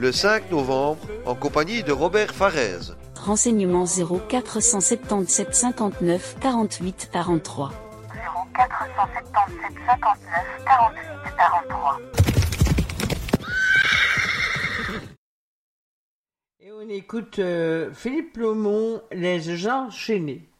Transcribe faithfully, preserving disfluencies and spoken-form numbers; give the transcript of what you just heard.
le cinq novembre en compagnie de Robert Farès. Renseignements zéro quatre cent soixante-dix-sept cinquante-neuf quarante-huit quarante-trois. zéro quatre cent soixante-dix-sept cinquante-neuf quarante-huit quarante-trois. Et on écoute euh, Philippe Lomont, Les Enchaînés.